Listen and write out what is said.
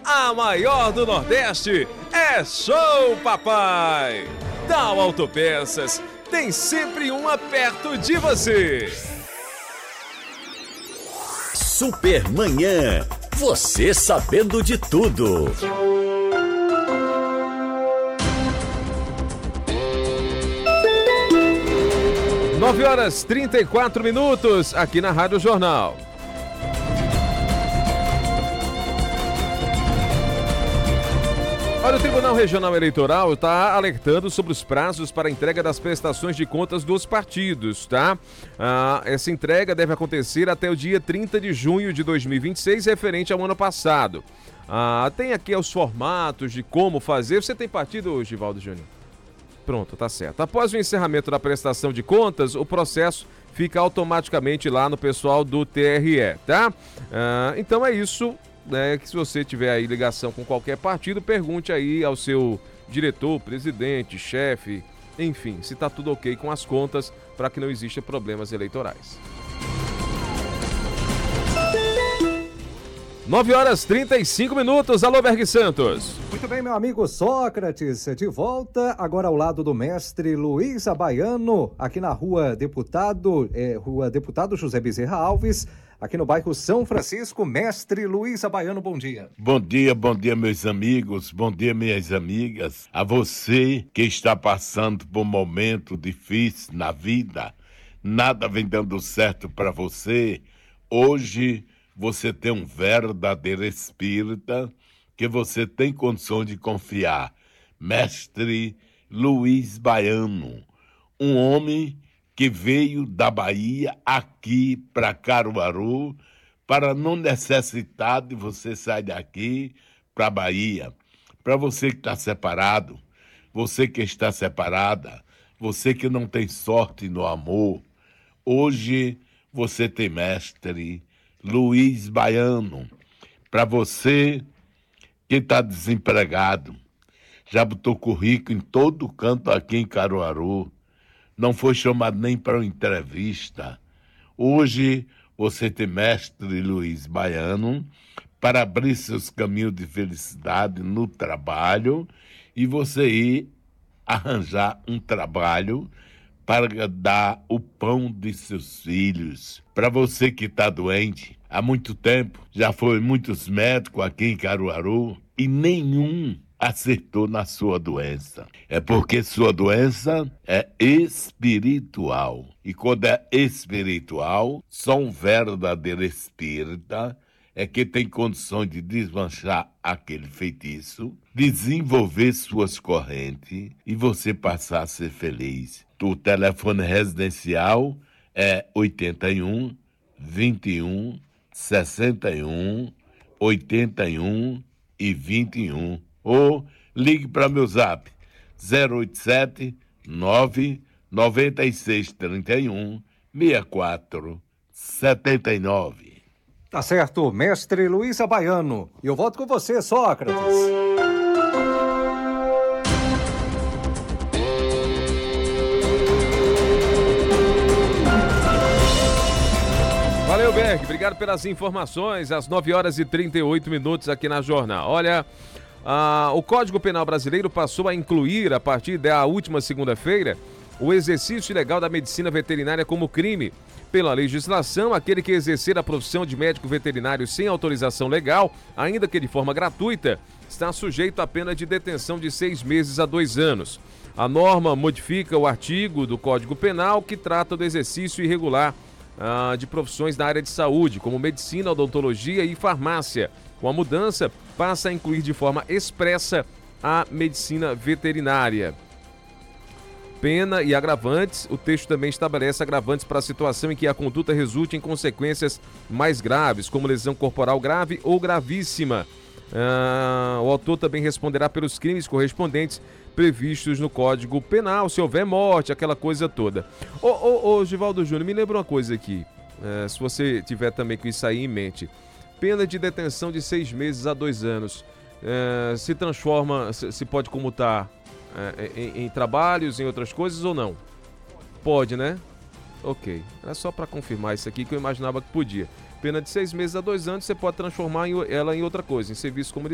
a maior do Nordeste, é Show Papai. Tal Autopeças tem sempre uma perto de você. Supermanhã, você sabendo de tudo. 9h34 aqui na Rádio Jornal. Olha, o Tribunal Regional Eleitoral está alertando sobre os prazos para a entrega das prestações de contas dos partidos, tá? Essa entrega deve acontecer até o dia 30 de junho de 2026, referente ao ano passado. Tem aqui os formatos de como fazer. Você tem partido, Givaldo Júnior? Pronto, tá certo. Após o encerramento da prestação de contas, o processo fica automaticamente lá no pessoal do TRE, tá? Então é isso. Que se você tiver aí ligação com qualquer partido, pergunte aí ao seu diretor, presidente, chefe, enfim, se tá tudo ok com as contas para que não exista problemas eleitorais. 9h35. Alô, Berg Santos. Muito bem, meu amigo Sócrates, de volta agora ao lado do mestre Luiz Abaiano, aqui na Rua Deputado José Bezerra Alves, aqui no bairro São Francisco. Mestre Luiz Abaiano, bom dia. Bom dia, meus amigos, bom dia, minhas amigas. A você que está passando por um momento difícil na vida, nada vem dando certo para você. Hoje você tem um verdadeiro espírita que você tem condição de confiar. Mestre Luiz Baiano, um homem que veio da Bahia aqui para Caruaru para não necessitar de você sair daqui para a Bahia. Para você que está separado, você que está separada, você que não tem sorte no amor, hoje você tem mestre Luiz Baiano. Para você que está desempregado, já botou currículo em todo canto aqui em Caruaru, não foi chamado nem para uma entrevista. Hoje você tem mestre Luiz Baiano para abrir seus caminhos de felicidade no trabalho e você ir arranjar um trabalho para dar o pão de seus filhos. Para você que está doente, há muito tempo, já foi muitos médicos aqui em Caruaru e nenhum acertou na sua doença. É porque sua doença é espiritual. E quando é espiritual, só um verdadeiro espírita é que tem condições de desmanchar aquele feitiço, desenvolver suas correntes e você passar a ser feliz. O telefone residencial é 81 21 61 81 e 21. Ou ligue para meu zap 087 996 31 64 79. Tá certo, mestre Luiz Abaiano. E eu volto com você, Sócrates. Valeu, Berg. Obrigado pelas informações. Às 9h38 aqui na Jornal. Olha, o Código Penal Brasileiro passou a incluir, a partir da última segunda-feira, o exercício ilegal da medicina veterinária como crime. Pela legislação, aquele que exercer a profissão de médico veterinário sem autorização legal, ainda que de forma gratuita, está sujeito à pena de detenção de 6 meses a 2 anos. A norma modifica o artigo do Código Penal que trata do exercício irregular de profissões da área de saúde, como medicina, odontologia e farmácia. Com a mudança, passa a incluir de forma expressa a medicina veterinária. Pena e agravantes. O texto também estabelece agravantes para a situação em que a conduta resulte em consequências mais graves, como lesão corporal grave ou gravíssima. O autor também responderá pelos crimes correspondentes previstos no Código Penal, se houver morte, aquela coisa toda. Ô, Givaldo Júnior, me lembra uma coisa aqui, se você tiver também com isso aí em mente. Pena de detenção de 6 meses a 2 anos. Se transforma, se pode comutar em trabalhos, em outras coisas ou não? Pode, né? Ok. Era só para confirmar isso aqui que eu imaginava que podia. Pena de 6 meses a 2 anos, você pode transformar ela em outra coisa, em serviço comunitário.